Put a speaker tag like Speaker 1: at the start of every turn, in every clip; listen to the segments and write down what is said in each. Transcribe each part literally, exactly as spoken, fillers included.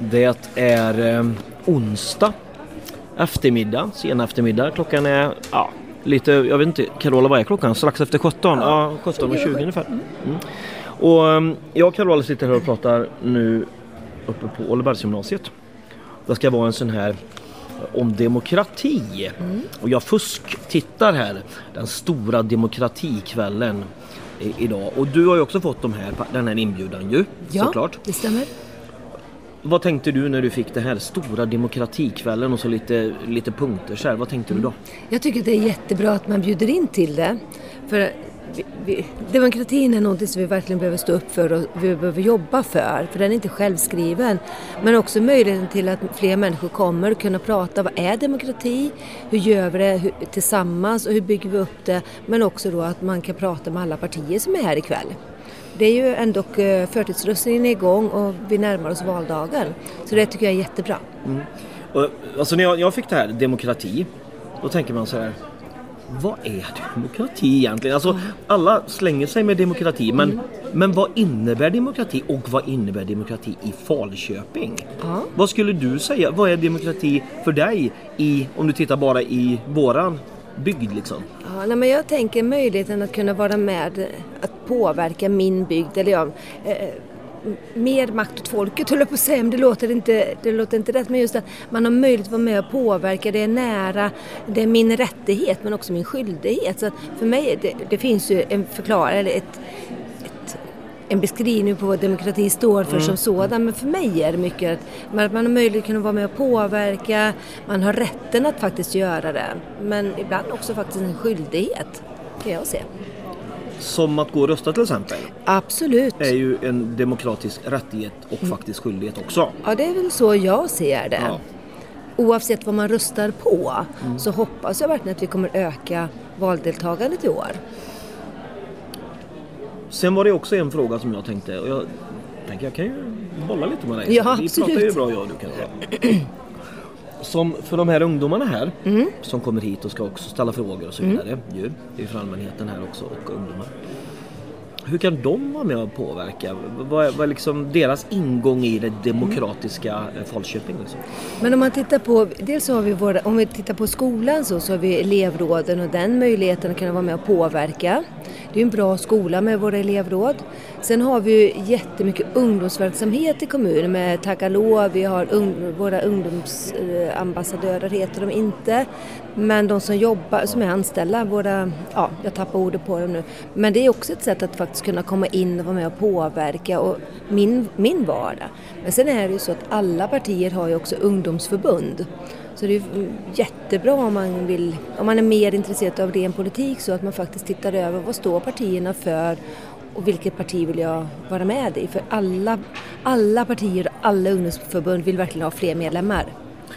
Speaker 1: Det är eh, onsdag eftermiddag, sen eftermiddag. Klockan är ja, lite, jag vet inte, Carola, vad är klockan? Strax efter sjutton, ja, ja sjutton och tjugo ungefär. Mm. Och um, jag och Carola sitter här och pratar nu uppe på Ålbergsgymnasiet. Det ska vara en sån här om demokrati. Mm. Och jag fusk tittar här, den stora demokratikvällen i, idag. Och du har ju också fått de här, den här inbjudan ju,
Speaker 2: ja,
Speaker 1: såklart.
Speaker 2: Det stämmer.
Speaker 1: Vad tänkte du när du fick det här stora demokratikvällen och så lite, lite punkter så här? Vad tänkte du då?
Speaker 2: Jag tycker det är jättebra att man bjuder in till det. För vi, vi, demokratin är något som vi verkligen behöver stå upp för och vi behöver jobba för. För den är inte självskriven. Men också möjligheten till att fler människor kommer och kunna prata. Vad är demokrati? Hur gör vi det hur, tillsammans och hur bygger vi upp det? Men också då att man kan prata med alla partier som är här ikväll. Det är ju ändå förtidsröstningen är igång och vi närmar oss valdagen. Så det tycker jag är jättebra. Mm.
Speaker 1: Och, alltså när jag, jag fick det här, demokrati, då tänker man så här, vad är demokrati egentligen? Alltså mm. alla slänger sig med demokrati, men, mm. men vad innebär demokrati och vad innebär demokrati i Falköping? Mm. Vad skulle du säga, vad är demokrati för dig i, om du tittar bara i våran bygd liksom?
Speaker 2: Ja, nej, men jag tänker möjligheten att kunna vara med, att påverka min bygd, eller ja, eh, mer makt åt folket, höll jag på att säga, men det låter inte, det låter inte rätt, men just att man har möjlighet att vara med och påverka, det är nära, det är min rättighet men också min skyldighet. Så att för mig, det, det finns ju en förklaring, eller ett, ett, en beskrivning på vad demokrati står för mm. som sådan, men för mig är det mycket att man, man har möjlighet att kunna vara med och påverka, man har rätten att faktiskt göra det, men ibland också faktiskt en skyldighet, kan jag se.
Speaker 1: Som att gå och rösta till exempel.
Speaker 2: Absolut.
Speaker 1: Är ju en demokratisk rättighet och mm. faktiskt skyldighet också.
Speaker 2: Ja, det är väl så jag ser det. Ja. Oavsett vad man röstar på mm. så hoppas jag verkligen att vi kommer öka valdeltagandet i år.
Speaker 1: Sen var det också en fråga som jag tänkte, och jag tänker jag kan ju bolla lite med dig.
Speaker 2: Ja,
Speaker 1: vi
Speaker 2: absolut.
Speaker 1: pratar ju bra, jag och du kan vara. Som för de här ungdomarna här mm. som kommer hit och ska också ställa frågor och så vidare. Mm. Ju, det är för allmänheten här också och ungdomar. Hur kan de vara med och påverka? Vad är, vad är liksom deras ingång i det demokratiska mm. Falköping? Liksom?
Speaker 2: Men om man tittar på, dels har vi våra, om vi tittar på skolan så, så har vi elevråden och den möjligheten att kunna vara med och påverka. Det är en bra skola med våra elevråd. Sen har vi jättemycket ungdomsverksamhet i kommunen med Tagalå. Vi har un, våra ungdomsambassadörer heter de inte. Men de som jobbar, som är anställda, våra, ja, jag tappar ordet på dem nu. Men det är också ett sätt att faktiskt kunna komma in och vara med och påverka och min, min vardag. Men sen är det ju så att alla partier har ju också ungdomsförbund. Så det är jättebra om man vill, om man är mer intresserad av ren politik, så att man faktiskt tittar över vad står partierna för och vilket parti vill jag vara med i. För alla, alla partier och alla ungdomsförbund vill verkligen ha fler medlemmar.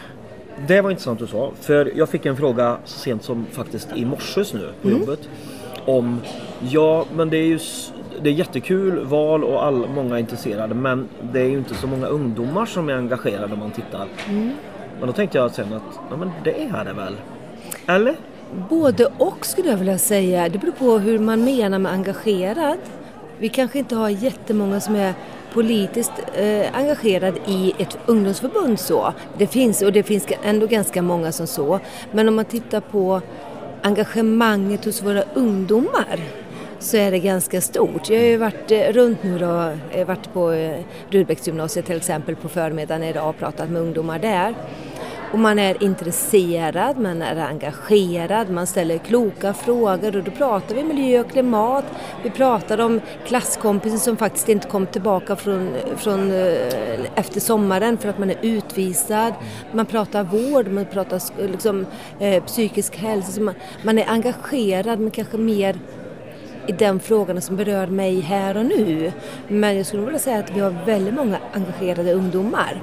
Speaker 1: Det var intressant du sa, för jag fick en fråga så sent som faktiskt i morses nu på mm. jobbet om, ja men det är ju det är jättekul val och all, många är intresserade, men det är ju inte så många ungdomar som är engagerade om man tittar. Mm. Men då tänkte jag sen att ja, men det är det väl, eller?
Speaker 2: Både och skulle jag vilja säga. Det beror på hur man menar med engagerad. Vi kanske inte har jättemånga som är politiskt eh, engagerad i ett ungdomsförbund så. Det finns, och det finns ändå ganska många som så. Men om man tittar på engagemanget hos våra ungdomar så är det ganska stort. Jag har ju varit eh, runt nu då, jag har varit på eh, Rudbecksgymnasiet till exempel på förmiddagen idag och pratat med ungdomar där. Och man är intresserad, man är engagerad, man ställer kloka frågor och då pratar vi miljö och klimat. Vi pratar om klasskompisen som faktiskt inte kom tillbaka från, från efter sommaren för att man är utvisad. Man pratar vård, man pratar liksom, eh, psykisk hälsa. Så man, man är engagerad men kanske mer i den frågan som berör mig här och nu. Men jag skulle vilja säga att vi har väldigt många engagerade ungdomar.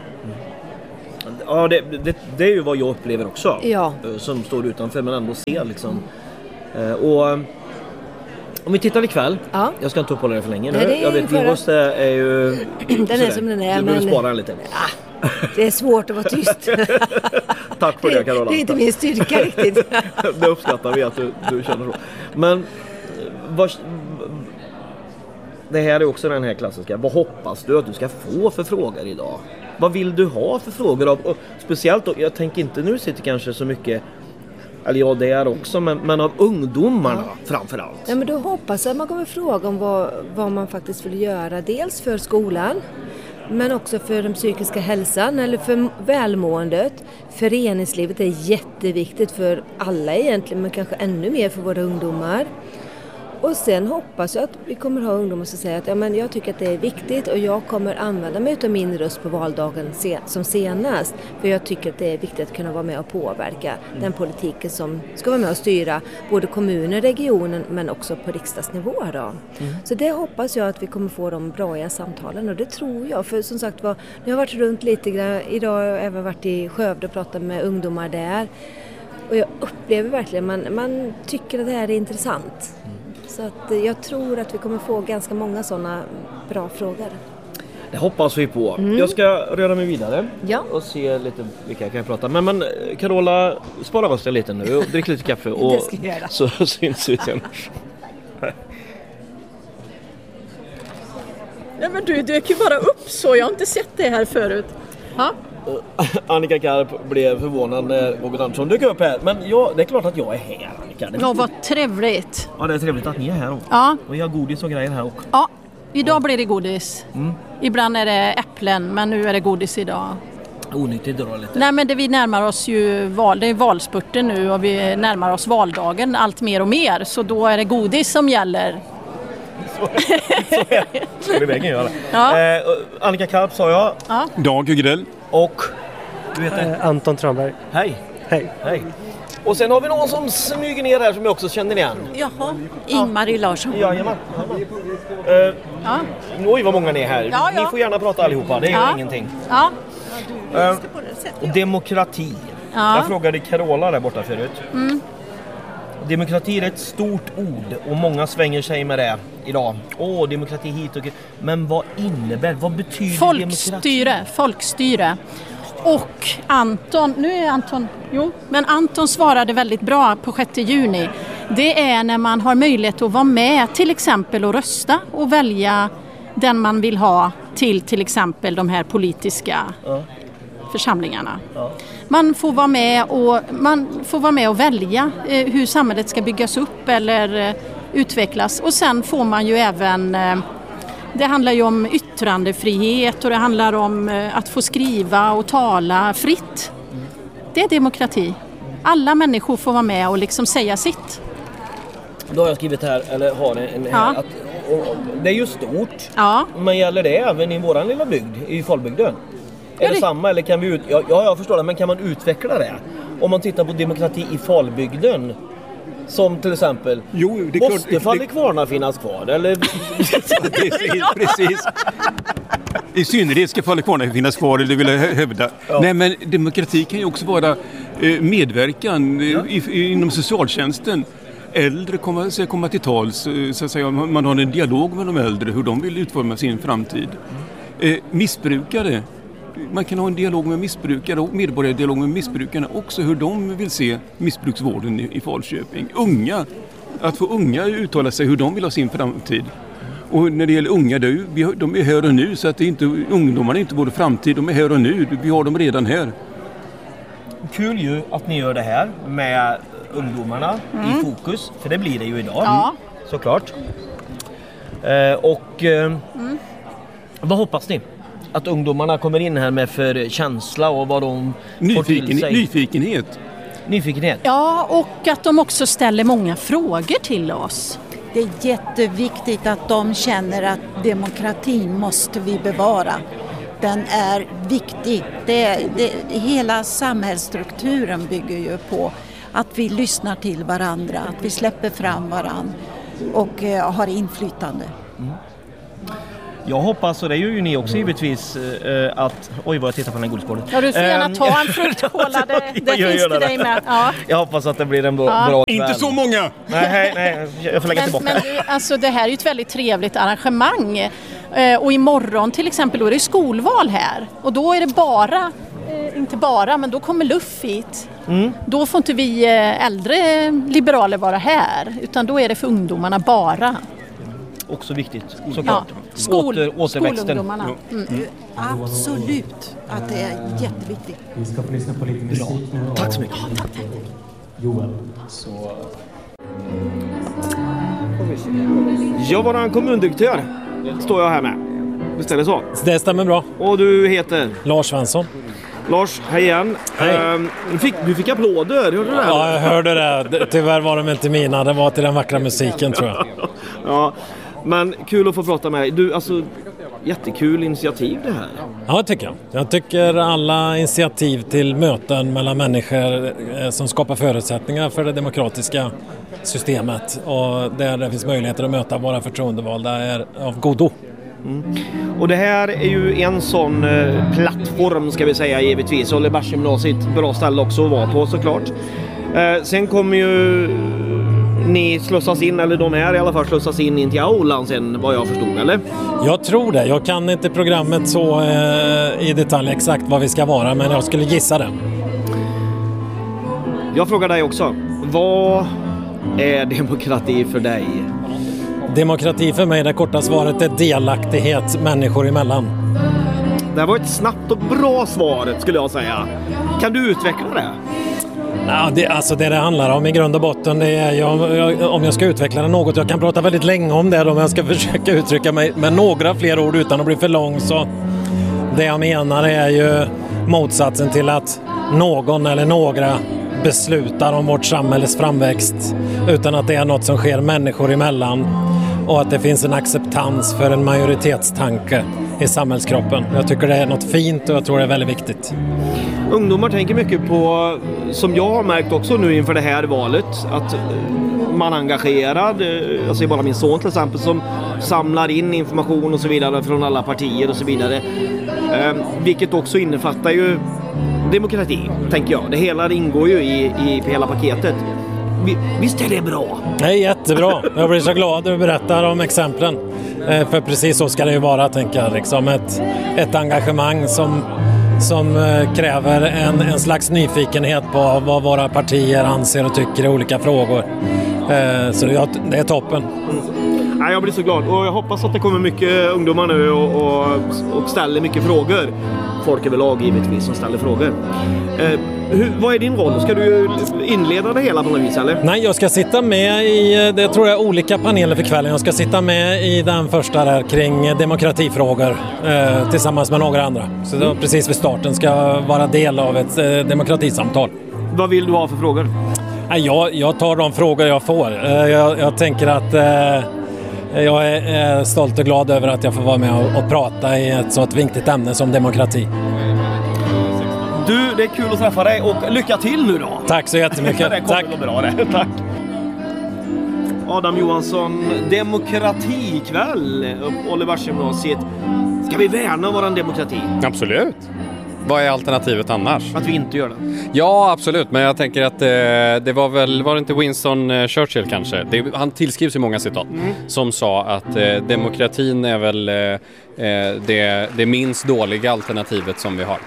Speaker 1: Ja, det, det, det är ju vad jag upplever också.
Speaker 2: Ja.
Speaker 1: Som står utanför men ändå ser liksom. Och om vi tittar ikväll. Ja. Jag ska inte uppehålla det för länge nu. Nej, jag vet, din röst är ju
Speaker 2: den är som den är.
Speaker 1: Du behöver spara den lite.
Speaker 2: Ja, det är svårt att vara tyst.
Speaker 1: Tack för det, Carola.
Speaker 2: Det är inte min styrka riktigt.
Speaker 1: Det uppskattar vi att du, du känner så. Men vad, det här är också den här klassiska. Vad hoppas du att du ska få för frågor idag? Vad vill du ha för frågor? Av, och speciellt, jag tänker inte nu sitter kanske så mycket, eller ja det är också, men, men av ungdomarna ja. framförallt.
Speaker 2: Ja, men då hoppas jag att man kommer fråga om vad, vad man faktiskt vill göra. Dels för skolan, men också för den psykiska hälsan eller för välmåendet. Föreningslivet är jätteviktigt för alla egentligen, men kanske ännu mer för våra ungdomar. Och sen hoppas jag att vi kommer ha ungdomar som säger att ja, men jag tycker att det är viktigt och jag kommer använda mig av min röst på valdagen som senast. För jag tycker att det är viktigt att kunna vara med och påverka mm. den politiken som ska vara med och styra både kommuner, regionen men också på riksdagsnivå. Då. Mm. Så det hoppas jag att vi kommer få de bra samtalen och det tror jag. För som sagt var, jag har varit runt lite grann, idag har jag även varit i Skövde och pratat med ungdomar där. Och jag upplever verkligen, man, man tycker att det här är intressant. Mm. Så att jag tror att vi kommer få ganska många sådana bra frågor.
Speaker 1: Det hoppas vi på. Mm. Jag ska röra mig vidare
Speaker 2: ja.
Speaker 1: och se lite vilka jag kan prata. Men, men Carola, spara rösten lite nu och drick lite kaffe och så syns vi sen.
Speaker 3: Nej, men du dök ju bara upp så. Jag har inte sett det här förut. Ha?
Speaker 1: Annika Karp blev förvånad när Robert Andersson dök upp här. Men ja, det är klart att jag är här, Annika.
Speaker 3: Ja, vad trevligt.
Speaker 1: Ja, det är trevligt att ni är här också.
Speaker 3: Ja.
Speaker 1: Och vi har godis och grejer här också.
Speaker 3: Ja, idag blir det godis. Mm. Ibland är det äpplen, men nu är det godis idag.
Speaker 1: Onyttigt då lite.
Speaker 3: Nej, men det, vi närmar oss ju val, det är valspurten nu och vi närmar oss valdagen allt mer och mer. Så då är det godis som gäller.
Speaker 1: Så, så är det. Så är det vägen göra. Ja. Eh, Annika Karp sa jag.
Speaker 3: Ja.
Speaker 4: Dag Hugrell.
Speaker 1: Och du vet
Speaker 5: eh, Anton Tranberg.
Speaker 1: Hej.
Speaker 5: Hej.
Speaker 1: Hej. Och sen har vi någon som smyger ner här som jag också känner igen.
Speaker 6: Jaha, Ingmarie ja. Larsson.
Speaker 1: Jajamän. Uh, ja. Oj, vad många ni är här.
Speaker 3: Ja, ja.
Speaker 1: Ni får gärna prata allihopa, det är ja. ingenting.
Speaker 3: Ja.
Speaker 1: Uh, demokrati. Ja. Jag frågade Carola där borta förut. Mm. Demokrati är ett stort ord och många svänger sig med det idag. Åh, demokrati hit och... Men vad innebär, vad betyder
Speaker 3: folkstyre,
Speaker 1: demokrati?
Speaker 3: Folkstyre. Och Anton, nu är Anton, jo, men Anton svarade väldigt bra på sjätte juni. Det är när man har möjlighet att vara med till exempel och rösta och välja den man vill ha till till exempel de här politiska ja. församlingarna. Ja. Man får vara med och man får vara med och välja eh, hur samhället ska byggas upp eller eh, utvecklas. Och sen får man ju även eh, det handlar ju om yttrandefrihet och det handlar om eh, att få skriva och tala fritt. Det är demokrati. Alla människor får vara med och liksom säga sitt.
Speaker 1: Då har jag skrivit här, eller har en här,
Speaker 3: ja.
Speaker 1: att och, det är ju stort.
Speaker 3: Ja.
Speaker 1: Men gäller det även i våran lilla bygd, i Falbygden? Är det, det samma eller kan vi ut... Ja, ja, jag förstår det, men kan man utveckla det? Om man tittar på demokrati i Falbygden, som till exempel,
Speaker 4: jo, det
Speaker 1: måste
Speaker 4: klart,
Speaker 1: Fallikvarna det... finnas kvar? Eller?
Speaker 4: precis, precis. I synnerhet ska Fallikvarna finnas kvar, det vill jag hävda. Ja. Nej, men demokrati kan ju också vara eh, medverkan ja. i, i, inom socialtjänsten. Äldre kommer, ska komma till tals, så att säga, man har en dialog med de äldre, hur de vill utforma sin framtid. Eh, missbrukare, man kan ha en dialog med missbrukare och medborgardialog med missbrukarna också, hur de vill se missbruksvården i, i Falköping. Unga, att få unga uttala sig hur de vill ha sin framtid. Och när det gäller unga, de är här och nu, så att det är inte, ungdomarna är inte både framtid, de är här och nu, vi har dem redan här.
Speaker 1: Kul ju att ni gör det här med ungdomarna mm. i fokus, för det blir det ju idag,
Speaker 3: ja.
Speaker 1: såklart. Eh, och eh, mm. vad hoppas ni? Att ungdomarna kommer in här med för känsla och vad de
Speaker 4: Nyfiken,
Speaker 1: får till sig?
Speaker 4: Nyfikenhet.
Speaker 1: Nyfikenhet.
Speaker 3: Ja, och att de också ställer många frågor till oss.
Speaker 6: Det är jätteviktigt att de känner att demokratin måste vi bevara. Den är viktig. Det, det, hela samhällsstrukturen bygger ju på att vi lyssnar till varandra, att vi släpper fram varandra och eh, har inflytande. Mm.
Speaker 1: Jag hoppas, och det gör ju ni också givetvis, eh, att... Oj, vad jag tittar på den här godisbordet.
Speaker 3: Ja, du får gärna ta en fruktkola, det, det finns till dig med. Ja.
Speaker 1: Jag hoppas att det blir en bra,
Speaker 3: ja.
Speaker 1: bra
Speaker 4: Inte så många!
Speaker 1: Nej, nej, jag får lägga
Speaker 3: men,
Speaker 1: tillbaka.
Speaker 3: Men alltså, det här är ju ett väldigt trevligt arrangemang. Eh, och imorgon till exempel, då är det skolval här. Och då är det bara, eh, inte bara, men då kommer Luff hit. Mm. Då får inte vi äldre liberaler vara här, utan då är det för ungdomarna bara.
Speaker 1: också viktigt såklart.
Speaker 3: Ja. Skol,
Speaker 1: Åter, återväxten.
Speaker 3: skolungdomarna. Mm.
Speaker 6: Mm. Absolut att det är jätteviktigt.
Speaker 5: Vi ska få lyssna på lite musik nu.
Speaker 1: Tack så mycket.
Speaker 5: Ja, tack, tack. Joel, så...
Speaker 1: Jag var en kommundirektör. Står jag här med. Visst är det så?
Speaker 7: Det stämmer bra.
Speaker 1: Och du heter?
Speaker 7: Lars Svensson.
Speaker 1: Lars, hej igen.
Speaker 7: Hej.
Speaker 1: Um, du, fick, du fick applåder, hörde du det?
Speaker 7: Ja, jag hörde det. Tyvärr var de inte mina. Det var till den vackra musiken, tror jag.
Speaker 1: Ja, men kul att få prata med dig. Du, alltså, jättekul initiativ det här.
Speaker 7: Ja, jag tycker jag. Jag tycker alla initiativ till möten mellan människor eh, som skapar förutsättningar för det demokratiska systemet och där det finns möjligheter att möta våra förtroendevalda är av godo.
Speaker 1: Mm. Och det här är ju en sån eh, plattform, ska vi säga, givetvis. Och Lebergsgymnasiet, bra ställe också att vara på, såklart. Eh, sen kommer ju ni slussas in, eller de här i alla fall slussas in in till aulan sen, vad jag förstod, eller?
Speaker 7: Jag tror det. Jag kan inte programmet så eh, i detalj exakt vad vi ska vara, men jag skulle gissa det.
Speaker 1: Jag frågar dig också. Vad är demokrati för dig?
Speaker 7: Demokrati för mig, det korta svaret är delaktighet människor emellan.
Speaker 1: Det var ett snabbt och bra svar, skulle jag säga. Kan du utveckla det?
Speaker 7: Ja, det, alltså det det handlar om i grund och botten, det är jag, jag, om jag ska utveckla det något, jag kan prata väldigt länge om det om jag ska försöka uttrycka mig med några fler ord utan att bli för lång, så det jag menar är ju motsatsen till att någon eller några beslutar om vårt samhälles framväxt utan att det är något som sker människor emellan och att det finns en acceptans för en majoritetstanke i samhällskroppen. Jag tycker det är något fint och jag tror det är väldigt viktigt.
Speaker 1: Ungdomar tänker mycket på, som jag har märkt också nu inför det här valet, att man är engagerad. Jag ser bara min son till exempel som samlar in information och så vidare från alla partier och så vidare. Eh, vilket också innefattar ju demokrati, tänker jag. Det hela ingår ju i, i hela paketet. Visst är det bra?
Speaker 7: Det är jättebra. Jag blir så glad att du berättar om exemplen. Eh, för precis så ska det ju vara, tänker jag. Liksom ett, ett engagemang som, som kräver en, en slags nyfikenhet på vad våra partier anser och tycker i olika frågor. Eh, så det, det är toppen.
Speaker 1: Mm. Ja, jag blir så glad och jag hoppas att det kommer mycket ungdomar nu och, och, och ställer mycket frågor. Folk överlag givetvis som ställer frågor. Eh, hur, vad är din roll? Ska du inleda det hela på något vis, eller?
Speaker 7: Nej, jag ska sitta med i, det tror jag, olika paneler för kvällen. Jag ska sitta med i den första där kring demokratifrågor eh, tillsammans med några andra. Så då, precis vid starten ska jag vara del av ett eh, demokratisamtal.
Speaker 1: Vad vill du ha för frågor?
Speaker 7: Nej, jag, jag tar de frågor jag får. Eh, jag, jag tänker att eh, jag är, är stolt och glad över att jag får vara med och, och prata i ett så viktigt ämne som demokrati.
Speaker 1: Du, det är kul att träffa dig och lycka till nu då.
Speaker 7: Tack så jättemycket.
Speaker 1: Det kommer att bra det. Tack. Adam Johansson, demokratikväll på Lebergsgymnasiet. Ska vi värna våran demokrati?
Speaker 8: Absolut. Vad är alternativet annars?
Speaker 1: Att vi inte gör det.
Speaker 8: Ja, absolut. Men jag tänker att eh, det var väl, var det inte Winston eh, Churchill kanske? Det, han tillskrivs i många citat mm. som sa att eh, demokratin är väl eh, det, det minst dåliga alternativet som vi har.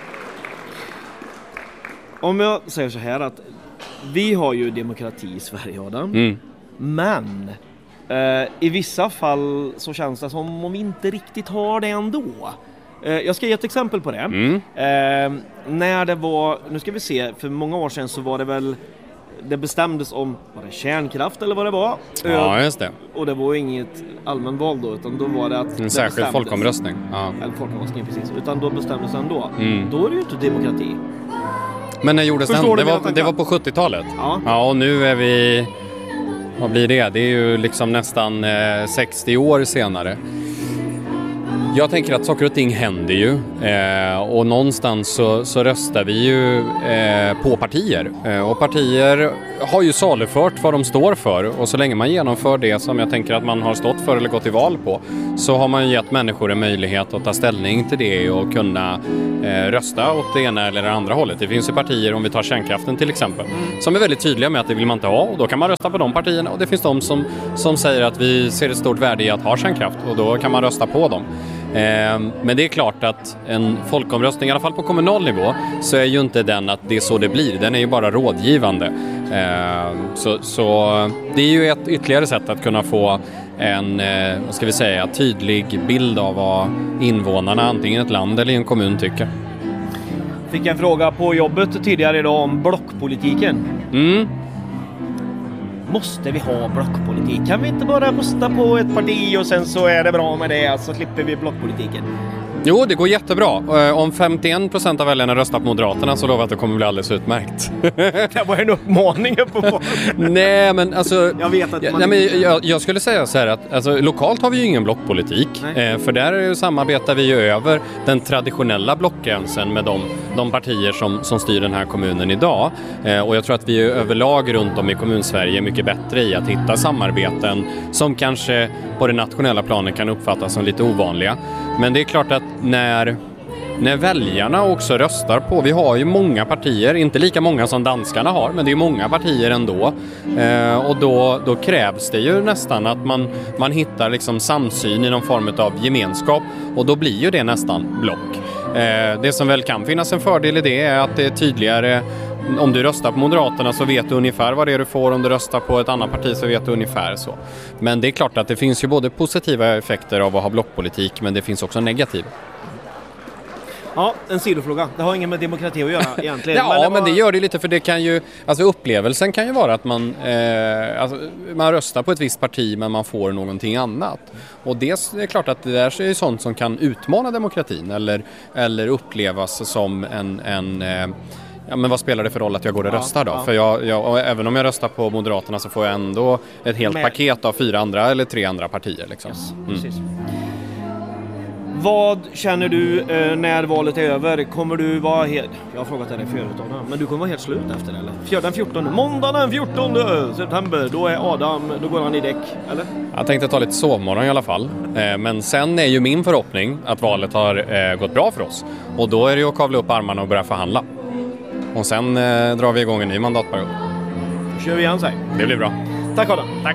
Speaker 1: Om jag säger så här att vi har ju demokrati i Sverige, Adam.
Speaker 8: Mm.
Speaker 1: Men eh, i vissa fall så känns det som om vi inte riktigt har det ändå. Eh, jag ska ge ett exempel på det.
Speaker 8: Mm.
Speaker 1: Eh, när det var, nu ska vi se, för många år sedan så var det väl, det bestämdes om, var det kärnkraft eller vad det var?
Speaker 8: Ja, just det.
Speaker 1: Och det var inget allmän val då, utan då var det att
Speaker 8: en särskild folkomröstning. Ja.
Speaker 1: Eller folkomröstning, precis. Utan då bestämdes den då.
Speaker 8: Mm.
Speaker 1: Då är det ju inte demokrati.
Speaker 8: Men när gjordes den? Det var, det var på sjuttiotalet.
Speaker 1: Ja.
Speaker 8: Ja, och nu är vi... Vad blir det? Det är ju liksom nästan eh, sextio år senare. Jag tänker att saker och ting händer ju. Eh, och någonstans så, så röstar vi ju eh, på partier. Eh, och partier har ju salufört vad de står för. Och så länge man genomför det som jag tänker att man har stått för eller gått till val på, så har man ju gett människor en möjlighet att ta ställning till det och kunna eh, rösta åt det ena eller det andra hållet. Det finns ju partier, om vi tar kärnkraften till exempel, som är väldigt tydliga med att det vill man inte ha, och då kan man rösta på de partierna. Och det finns de som, som säger att vi ser ett stort värde i att ha kärnkraft, och då kan man rösta på dem. Eh, men det är klart att en folkomröstning, i alla fall på kommunal nivå, så är ju inte den att det är så det blir. Den är ju bara rådgivande. Eh, så, så det är ju ett ytterligare sätt att kunna få en eh, vad ska vi säga, tydlig bild av vad invånarna antingen i ett land eller i en kommun tycker.
Speaker 1: Fick en fråga på jobbet tidigare idag om blockpolitiken.
Speaker 8: Mm.
Speaker 1: Måste vi ha blockpolitik? Kan vi inte bara rösta på ett parti och sen så är det bra med det, så slipper vi blockpolitiken?
Speaker 8: Jo, det går jättebra. Om femtioen procent av väljarna röstar på Moderaterna så lovar jag att det kommer bli alldeles utmärkt.
Speaker 1: Det var en uppmaning på.
Speaker 8: Nej, men alltså...
Speaker 1: Jag vet att man...
Speaker 8: nej, men jag, jag skulle säga så här att alltså, lokalt har vi ju ingen blockpolitik. Eh, för där samarbetar vi ju över den traditionella blockgränsen med de, de partier som, som styr den här kommunen idag. Eh, och jag tror att vi är överlag runt om i kommunsverige mycket bättre i att hitta samarbeten som kanske på det nationella planet kan uppfattas som lite ovanliga. Men det är klart att när, när väljarna också röstar på, vi har ju många partier, inte lika många som danskarna har, men det är många partier ändå. Eh, och då, då krävs det ju nästan att man, man hittar liksom samsyn i någon form av gemenskap, och då blir ju det nästan block. Eh, det som väl kan finnas en fördel i det är att det är tydligare. Om du röstar på Moderaterna så vet du ungefär vad det är du får. Om du röstar på ett annat parti så vet du ungefär så. Men det är klart att det finns ju både positiva effekter av att ha blockpolitik, men det finns också negativa.
Speaker 1: Ja, en sidofråga. Det har ingen med demokrati att göra egentligen.
Speaker 8: Ja,
Speaker 1: men det, var...
Speaker 8: men det gör det lite, för det kan ju, alltså upplevelsen kan ju vara att man, eh, alltså, man röstar på ett visst parti men man får någonting annat. Och det är klart att det där är sånt som kan utmana demokratin eller, eller upplevas som en... en eh, ja, men vad spelar det för roll att jag går och ja, röstar då? Ja. För jag, jag, även om jag röstar på Moderaterna så får jag ändå ett helt med. paket av fyra andra eller tre andra partier. Liksom.
Speaker 1: Yes,
Speaker 8: mm.
Speaker 1: precis. Vad känner du eh, när valet är över? Kommer du vara helt... Jag har frågat dig förut, Adam, men du kommer vara helt slut efter det, eller? Den fjortonde, måndag den fjortonde september, då är Adam, då går han i däck, eller?
Speaker 8: Jag tänkte ta lite sovmorgon i alla fall. Eh, men sen är ju min förhoppning att valet har eh, gått bra för oss. Och då är det ju att kavla upp armarna och börja förhandla. Och sen eh, drar vi igång en ny mandatperiod.
Speaker 1: Då kör vi igen, sig.
Speaker 8: Det blir bra.
Speaker 1: Tack, Adam.
Speaker 8: Tack.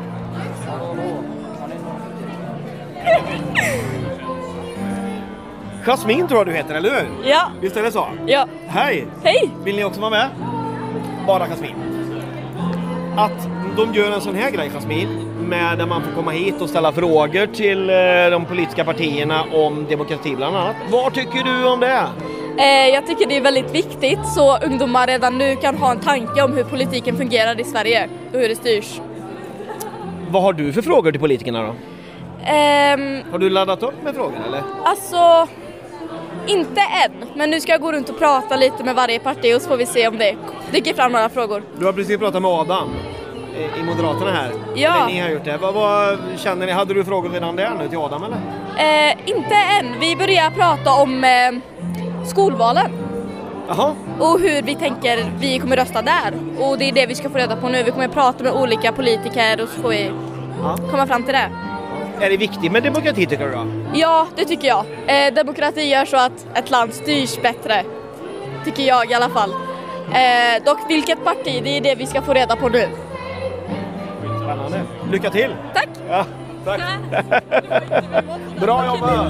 Speaker 1: Jasmin tror jag du heter, eller hur?
Speaker 9: Ja.
Speaker 1: Visst är det så?
Speaker 9: Ja.
Speaker 1: Hej.
Speaker 9: Hej.
Speaker 1: Vill ni också vara med? Bara Jasmin. Att de gör en sån här grej, Jasmin, med där man får komma hit och ställa frågor till de politiska partierna om demokrati bland annat. Vad tycker du om det?
Speaker 9: Eh, jag tycker det är väldigt viktigt så ungdomar redan nu kan ha en tanke om hur politiken fungerar i Sverige och hur det styrs.
Speaker 1: Vad har du för frågor till politikerna då?
Speaker 9: Eh,
Speaker 1: har du laddat upp med frågor eller?
Speaker 9: Alltså, inte än. Men nu ska jag gå runt och prata lite med varje parti och så får vi se om det dyker fram några frågor.
Speaker 1: Du har precis pratat med Adam i Moderaterna här.
Speaker 9: Ja.
Speaker 1: Eller ni har gjort det. Vad, vad känner ni? Hade du frågor redan där nu till Adam eller?
Speaker 9: Eh, inte än. Vi börjar prata om eh, skolvalen.
Speaker 1: Jaha.
Speaker 9: Och hur vi tänker vi kommer rösta där. Och det är det vi ska få reda på nu. Vi kommer prata med olika politiker och så får vi ja. komma fram till det.
Speaker 1: Är det viktigt med demokrati tycker du då?
Speaker 9: Ja, det tycker jag. Eh, demokrati gör så att ett land styrs bättre. Tycker jag i alla fall. Eh, dock vilket parti, det är det vi ska få reda på nu.
Speaker 1: Spännande. Lycka till!
Speaker 9: Tack!
Speaker 1: Ja, tack! Bra jobbat!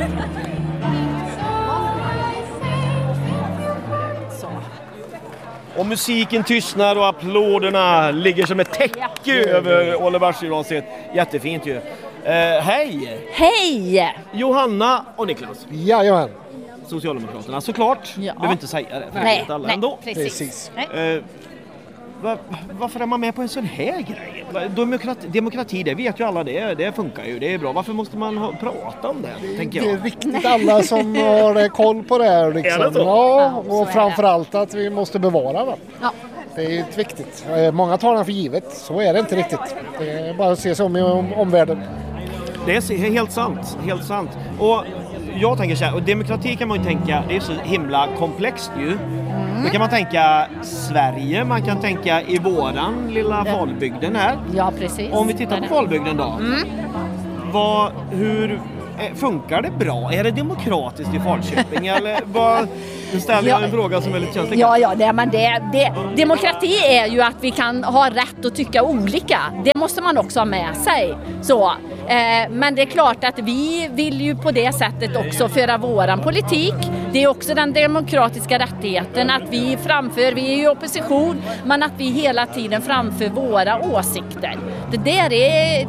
Speaker 1: Och musiken tystnar och applåderna ligger som ett täcke över Ålborgsgymnasiet. Jättefint ju. Eh, hej!
Speaker 10: Hej!
Speaker 1: Johanna och Niklas.
Speaker 11: Jajamän.
Speaker 1: Socialdemokraterna, såklart.
Speaker 10: Ja.
Speaker 1: Behöver inte säga det. För
Speaker 10: nej,
Speaker 1: alla
Speaker 10: nej,
Speaker 1: ändå.
Speaker 10: precis.
Speaker 1: Eh, var, varför är man med på en sån här grej? Demokrati, demokrati, det vet ju alla det. Det funkar ju, det är bra. Varför måste man ha, prata om det, tänker jag?
Speaker 11: Det är riktigt alla som har koll på det här. Liksom.
Speaker 1: Är det så?
Speaker 11: Ja, och framförallt att vi måste bevara den.
Speaker 10: Ja.
Speaker 11: Det är ju viktigt. Många tar den för givet. Så är det inte riktigt. Det är bara att se sig om i omvärlden.
Speaker 1: Det är helt sant, helt sant. Och jag tänker så här, och demokrati kan man ju tänka, det är så himla komplext ju. Mm. Då kan man tänka Sverige, man kan tänka i våran lilla ja. Falbygden här.
Speaker 10: Ja, precis.
Speaker 1: Om vi tittar på Falbygden då.
Speaker 10: Mm.
Speaker 1: Vad, hur funkar det bra? Är det demokratiskt i Falköping? Eller vad... Nu ställer jag en ja. fråga som är lite känslig.
Speaker 10: Ja, ja det, men det, det, demokrati är ju att vi kan ha rätt att tycka olika. Det måste man också ha med sig. Så, eh, men det är klart att vi vill ju på det sättet också föra våran politik. Det är också den demokratiska rättigheten att vi framför, vi är i opposition, men att vi hela tiden framför våra åsikter. Det där är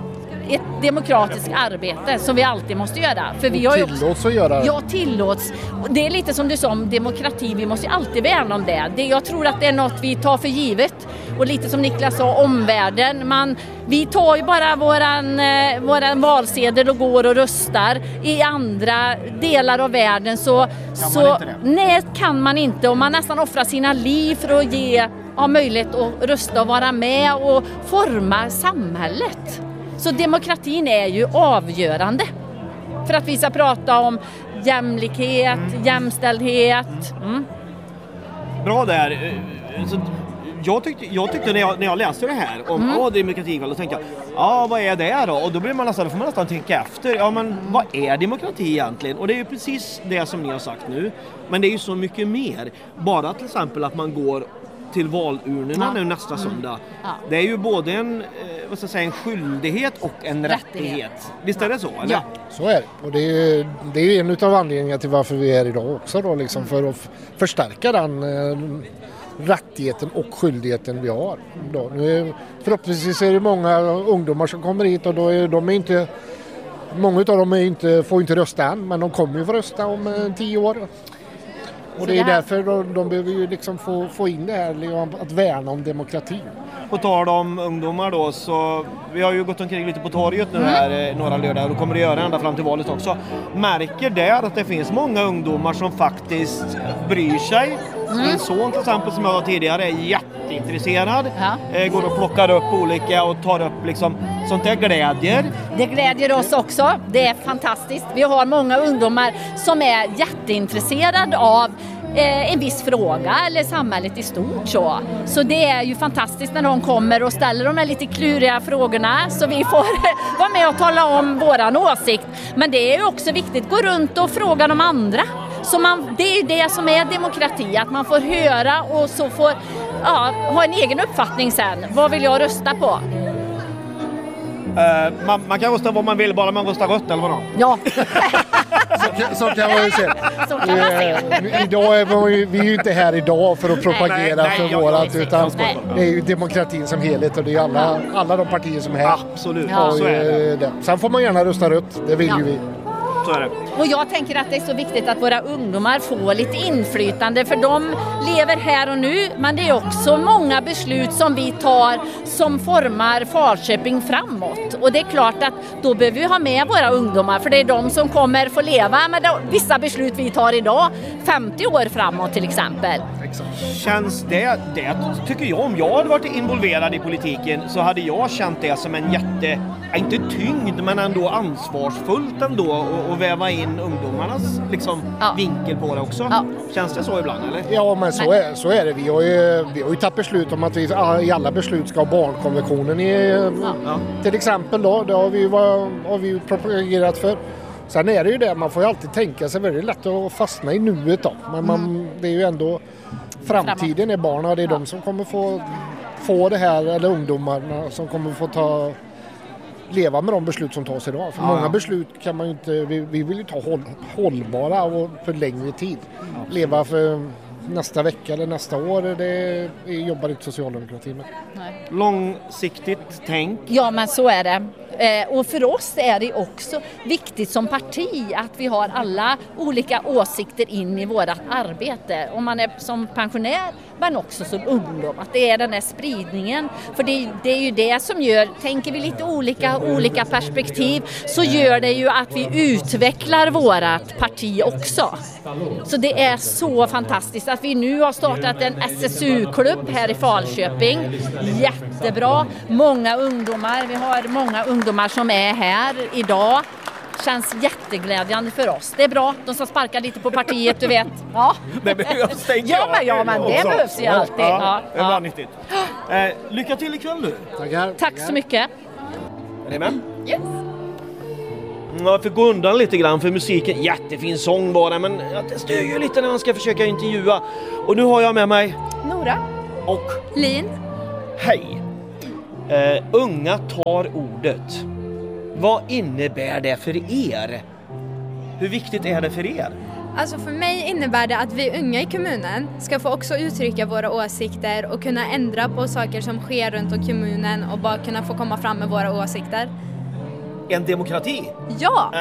Speaker 10: ett demokratiskt arbete som vi alltid måste göra. För vi har ju också,
Speaker 11: tillåts att göra.
Speaker 10: Ja, tillåts. Det är lite som du sa om demokrati, vi måste ju alltid värna om det. det. Jag tror att det är något vi tar för givet. Och lite som Niklas sa, omvärlden. Man, vi tar ju bara våran, eh, våran valsedel och går och röstar. I andra delar av världen så, så nej, kan man inte. Och man nästan offrar sina liv för att ge ha möjlighet att rösta och vara med och forma samhället. Så demokratin är ju avgörande för att vi ska prata om jämlikhet, mm. jämställdhet. Mm.
Speaker 1: Bra där. Så jag, tyckte, jag tyckte när jag, när jag läste det här om mm. oh, demokrati, då tänkte jag, ja vad är det då? Och då blir man nästan, då får man nästan tänka efter, ja men vad är demokrati egentligen? Och det är ju precis det som ni har sagt nu. Men det är ju så mycket mer. Bara till exempel att man går till valurnorna ja. nu nästa mm. söndag. Ja. Det är ju både en, eh, vad ska jag säga, en skyldighet och en rättighet. rättighet. Visst är det så? Eller?
Speaker 11: Ja, så är det. Och det är ju det är en av anledningarna till varför vi är här idag också då, liksom, mm. för att f- förstärka den eh, rättigheten och skyldigheten vi har. Då. Nu, förhoppningsvis är det många ungdomar som kommer hit och då är de är inte, många av dem är inte, får inte rösta än, men de kommer ju få rösta om eh, tio år. Och det är därför de, de behöver ju liksom få, få in det här, att värna om demokratin.
Speaker 1: På tal om ungdomar då, så vi har ju gått omkring lite på torget nu här mm. några lördagar och kommer att göra ända fram till valet också. Märker där att det finns många ungdomar som faktiskt bryr sig. Mm. Min son till exempel som jag var tidigare är jätteintresserad. Ja. Eh, går och plockar upp olika och tar upp liksom sånt där glädjer.
Speaker 10: Det glädjer oss också. Det är fantastiskt. Vi har många ungdomar som är jätteintresserade av eh, en viss fråga eller samhället i stort så. Så det är ju fantastiskt när de kommer och ställer de här lite kluriga frågorna så vi får vara med och tala om våran åsikt. Men det är ju också viktigt att gå runt och fråga de andra. Så man, det är ju det som är demokrati, att man får höra och så får ja, ha en egen uppfattning sen. Vad vill jag rösta på?
Speaker 1: Uh, man, man kan rösta vad man vill, bara man röstar rött eller vadå?
Speaker 10: Ja.
Speaker 11: så, så kan man ju se.
Speaker 10: Så kan man se.
Speaker 11: Uh, idag är vi, vi är ju inte här idag för att propagera nej, nej, nej, för vårat, utan nej. Det är ju demokratin som helhet och det är alla, alla de partier som är här.
Speaker 1: Absolut,
Speaker 11: ja.
Speaker 1: Så är det.
Speaker 11: det. Sen får man gärna rösta rött, det vill ja. ju vi.
Speaker 1: Så är det.
Speaker 10: Och jag tänker att det är så viktigt att våra ungdomar får lite inflytande för de lever här och nu, men det är också många beslut som vi tar som formar Falköping framåt. Och det är klart att då behöver vi ha med våra ungdomar för det är de som kommer få leva med de, vissa beslut vi tar idag femtio år framåt till exempel.
Speaker 1: Känns det, det tycker jag, om jag hade varit involverad i politiken så hade jag känt det som en jätte, inte tyngd men ändå ansvarsfullt ändå och, och väva in ungdomarnas liksom, ja. vinkel på det också. Ja. Känns det så ibland eller?
Speaker 11: Ja men så är, så är det. Vi har, ju, vi har ju tagit beslut om att vi i alla beslut ska ha barnkonventionen i, ja. till exempel då. Det har vi, var, har vi propagerat för. Sen är det ju det, man får ju alltid tänka sig väldigt lätt att fastna i nuet då. Men man, mm. det är ju ändå framtiden är barnen och det är ja. de som kommer få, få det här, eller ungdomarna som kommer få ta leva med de beslut som tas idag. För ja. många beslut kan man ju inte, vi, vi vill ju ta håll, hållbara och för längre tid. Ja. Leva för nästa vecka eller nästa år, det jobbar inte socialdemokratin med.
Speaker 1: Nej. Långsiktigt tänk.
Speaker 10: Ja men så är det. Eh, och för oss är det också viktigt som parti att vi har alla olika åsikter in i vårt arbete. Om man är som pensionär men också som ungdom. Att det är den här spridningen. För det, det är ju det som gör, tänker vi lite olika, olika perspektiv så gör det ju att vi utvecklar vårat parti också. Så det är så fantastiskt att vi nu har startat en S S U-klubb här i Falköping. Jättebra. Många ungdomar, vi har många ungdomar ungdomar som är här idag. Känns jätteglädjande för oss. Det är bra, de ska sparka lite på partiet, du vet. Ja,
Speaker 1: det behövs, tänker
Speaker 10: jag. Ja, men, ja, men det behövs ju alltid. Ja,
Speaker 1: ja, det var nyttigt. Eh, lycka till ikväll nu.
Speaker 11: Tackar.
Speaker 10: Tack så mycket.
Speaker 1: Är ni med?
Speaker 10: Yes.
Speaker 1: Jag fick gå undan lite grann för musiken. Jättefin sång bara, men det stör ju lite när man ska försöka intervjua. Och nu har jag med mig
Speaker 12: Nora
Speaker 1: och
Speaker 12: Lin.
Speaker 1: Hej. Uh, unga tar ordet. Vad innebär det för er? Hur viktigt är det för er?
Speaker 12: Alltså för mig innebär det att vi unga i kommunen ska få också uttrycka våra åsikter och kunna ändra på saker som sker runt om kommunen och bara kunna få komma fram med våra åsikter.
Speaker 1: en demokrati?
Speaker 12: Ja!